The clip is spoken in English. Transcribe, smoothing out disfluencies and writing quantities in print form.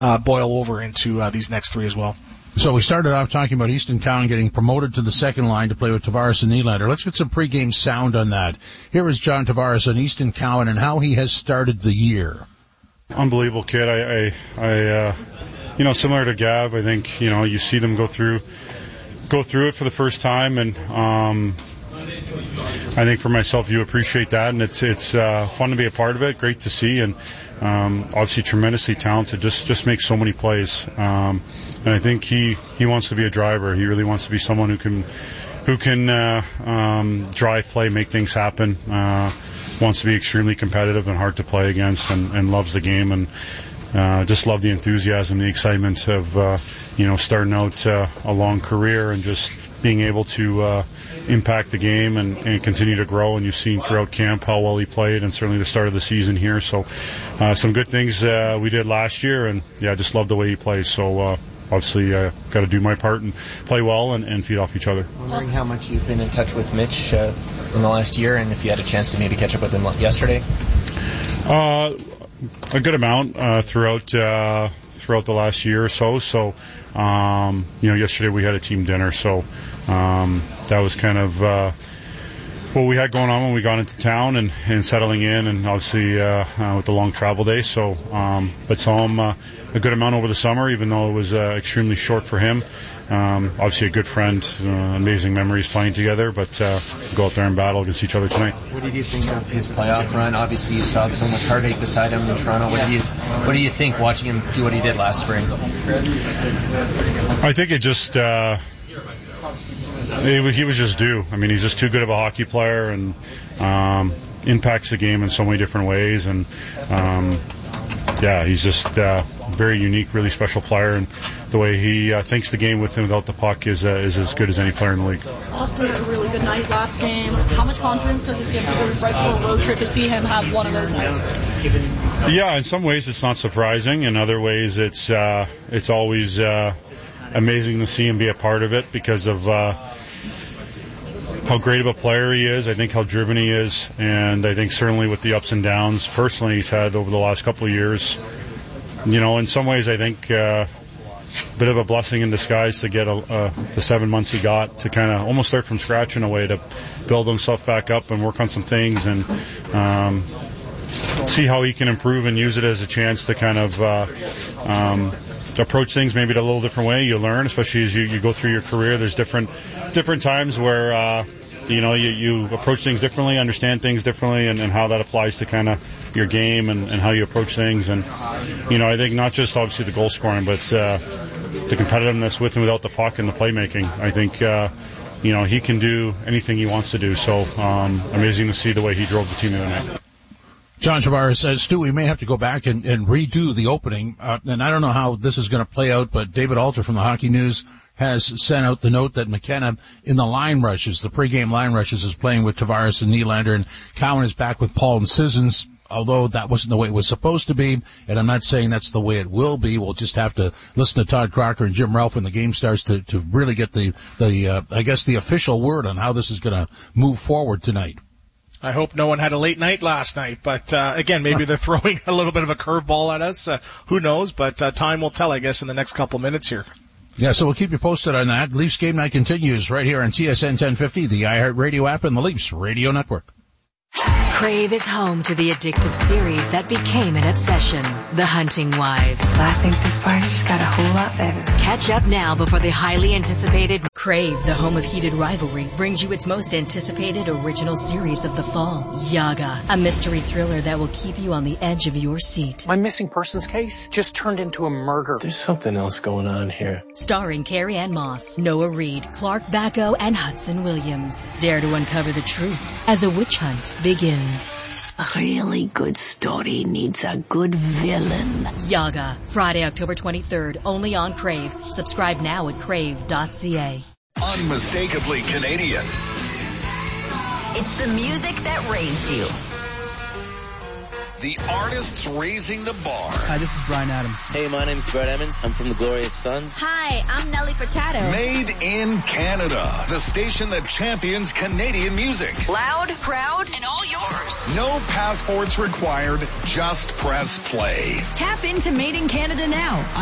boil over into these next three as well. So we started off talking about Easton Cowan getting promoted to the second line to play with Tavares and Nylander. Let's get some pregame sound on that. Here is John Tavares on Easton Cowan and how he has started the year. Unbelievable kid. I similar to Gav, I think, you see them go through it for the first time, and I think for myself, you appreciate that, and it's fun to be a part of it. Great to see, and obviously tremendously talented. Just makes so many plays, and I think he wants to be a driver. He really wants to be someone who can drive play, make things happen. Wants to be extremely competitive and hard to play against, and loves the game, and just love the enthusiasm, the excitement of starting out a long career and just being able to impact the game and continue to grow. And you've seen throughout camp how well he played, and certainly the start of the season here. So some good things we did last year, and just love the way he plays. So obviously got to do my part and play well and feed off each other. Wondering how much you've been in touch with Mitch in the last year, and if you had a chance to maybe catch up with him yesterday. A good amount throughout the last year or so. So yesterday we had a team dinner, so that was kind of what we had going on when we got into town and settling in, and obviously with the long travel day. So but saw him a good amount over the summer, even though it was extremely short for him. Obviously a good friend, amazing memories playing together, but go out there and battle against each other tonight. What did you think of his playoff run? Obviously you saw so much heartache beside him in Toronto. What do you think watching him do what he did last spring? I think it just he was just due. I mean, he's just too good of a hockey player, and impacts the game in so many different ways, and he's just very unique, really special player, and the way he thinks the game with and without the puck is as good as any player in the league. Austin had a really good night last game. How much confidence does it give you right for a road trip to see him have one of those nights? Yeah, in some ways it's not surprising. In other ways it's always amazing to see him be a part of it because of how great of a player he is. I think how driven he is, and I think certainly with the ups and downs personally he's had over the last couple of years, in some ways I think a bit of a blessing in disguise to get the 7 months he got to kind of almost start from scratch in a way, to build himself back up and work on some things, and see how he can improve and use it as a chance to kind of approach things maybe in a little different way. You learn, especially as you go through your career. There's different times where you approach things differently, understand things differently, and how that applies to kind of your game and how you approach things. And I think not just obviously the goal scoring, but the competitiveness with and without the puck and the playmaking. I think he can do anything he wants to do. So amazing to see the way he drove the team the other night. John Tavares says, Stu, we may have to go back and redo the opening. And I don't know how this is going to play out, but David Alter from the Hockey News has sent out the note that McKenna in the line rushes, the pregame line rushes, is playing with Tavares and Nylander, and Cowan is back with Paul and Sissons, although that wasn't the way it was supposed to be. And I'm not saying that's the way it will be. We'll just have to listen to Todd Crocker and Jim Ralph when the game starts to really get the official word on how this is going to move forward tonight. I hope no one had a late night last night, but again, maybe they're throwing a little bit of a curveball at us. Who knows? But time will tell, I guess, in the next couple minutes here. Yeah, so we'll keep you posted on that. Leafs Game Night continues right here on TSN 1050, the iHeartRadio app, and the Leafs Radio Network. Crave is home to the addictive series that became an obsession, The Hunting Wives. I think this party just got a whole lot better. Catch up now before the highly anticipated Crave, the home of heated rivalry, brings you its most anticipated original series of the fall, Yaga, a mystery thriller that will keep you on the edge of your seat. My missing persons case just turned into a murder. There's something else going on here. Starring Carrie Ann Moss, Noah Reid, Clark Bacco, and Hudson Williams. Dare to uncover the truth as a witch hunt begins. A really good story needs a good villain. Yaga, Friday, October 23rd, only on Crave. Subscribe now at crave.ca. Unmistakably Canadian. It's the music that raised you. The artists raising the bar. Hi, this is Bryan Adams. Hey, my name's Brett Emmons. I'm from the Glorious Sons. Hi, I'm Nelly Furtado. Made in Canada. The station that champions Canadian music. Loud, proud, and all yours. No passports required. Just press play. Tap into Made in Canada now.